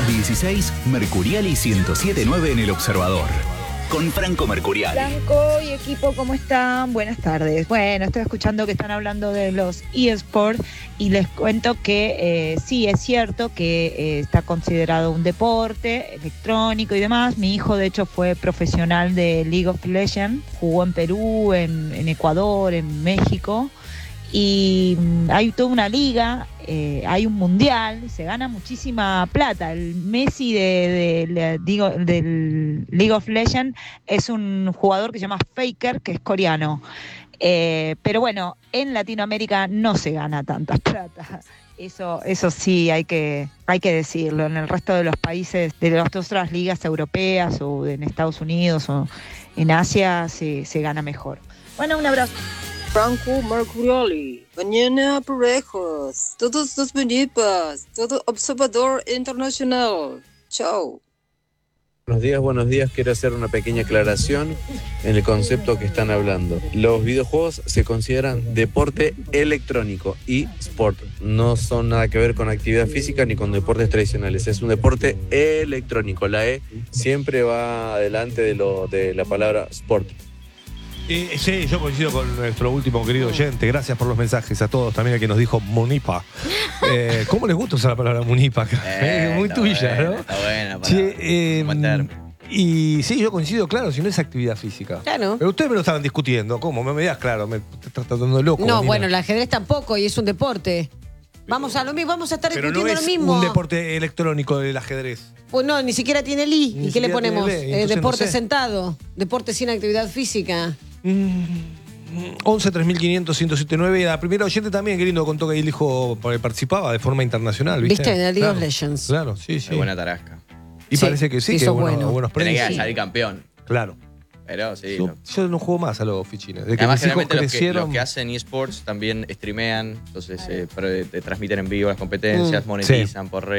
2216, Mercurial y 1079 en El Observador. Con Franco Mercurial. Franco y equipo, ¿cómo están? Buenas tardes. Bueno, estoy escuchando que están hablando de los eSports y les cuento que sí, es cierto que está considerado un deporte electrónico y demás. Mi hijo, de hecho, fue profesional de League of Legends. Jugó en Perú, en Ecuador, en México. Y hay toda una liga, hay un mundial, se gana muchísima plata. El Messi del League of Legends es un jugador que se llama Faker, que es coreano. Pero bueno, en Latinoamérica no se gana tanta plata. Eso sí hay que decirlo. En el resto de los países, de las otras ligas europeas o en Estados Unidos o en Asia se gana mejor. Bueno, un abrazo. Franco Mercuriali, mañana parejos, todos los bonitas, todo Observador Internacional. Chao. Buenos días. Quiero hacer una pequeña aclaración en el concepto que están hablando. Los videojuegos se consideran deporte electrónico y sport. No son nada que ver con actividad física ni con deportes tradicionales. Es un deporte electrónico. La E siempre va adelante de la palabra sport. Sí, yo coincido con nuestro último querido oyente. Gracias por los mensajes a todos. También a quien nos dijo Munipa. ¿Cómo les gusta usar la palabra Munipa? Muy tuya, buena, ¿no? Está buena. Buen Para término. Y sí, yo coincido, claro, si no es actividad física. Claro. Pero ustedes me lo estaban discutiendo. ¿Cómo? Me digas, claro, me estás tratando de loco. No, Nina. bueno, el ajedrez tampoco y es un deporte. Vamos a lo mismo, vamos a estar Pero discutiendo no es lo mismo. un deporte electrónico del ajedrez. Pues no, ni siquiera tiene li. Ni ¿Y qué le siquiera ponemos? tiene L, entonces Deporte no sé. sentado, deporte sin actividad física. 11 3500 1079. Y la primera oyente también, querido, contó que el hijo participaba de forma internacional, ¿viste? ¿Viste? En el League of Claro, Legends. Claro, sí, sí. Hay buena tarasca. Y Sí, parece que sí, sí, que sos buenos bueno. premios. Tenés que Sí. salir campeón. Claro. Pero sí. Yo no juego más a los fichines. De que Además, mis hijos generalmente crecieron. los que hacen esports también streamean, entonces te transmiten en vivo las competencias, monetizan por redes.